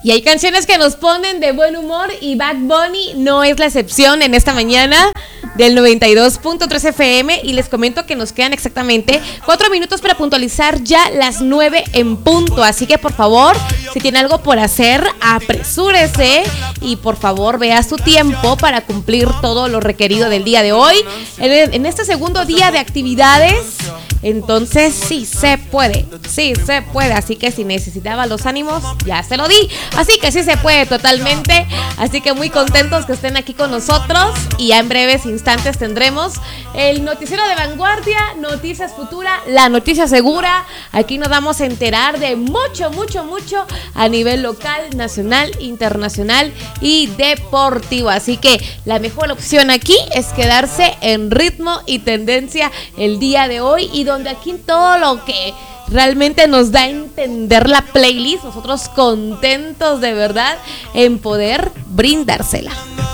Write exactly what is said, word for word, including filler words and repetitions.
Y hay canciones que nos ponen de buen humor y Bad Bunny no es la excepción en esta mañana del noventa y dos punto tres F M. Y les comento que nos quedan exactamente cuatro minutos para puntualizar ya las nueve en punto. Así que por favor, si tiene algo por hacer, apresúrese y por favor vea su tiempo para cumplir todo lo requerido del día de hoy. En, en este segundo día de actividades, entonces sí se puede, sí se puede. Así que si necesitaba los ánimos, ya se lo di. Así que sí se puede totalmente. Así que muy contentos que estén aquí con nosotros. Y ya en breves instantes tendremos el noticiero de vanguardia, Noticias Futura, la noticia segura. Aquí nos vamos a enterar de mucho, mucho, mucho a nivel local, nacional, internacional y deportivo. Así que la mejor opción aquí es quedarse en ritmo y tendencia el día de hoy. Y donde aquí todo lo que realmente nos da a entender la playlist, nosotros contentos de verdad en poder brindársela.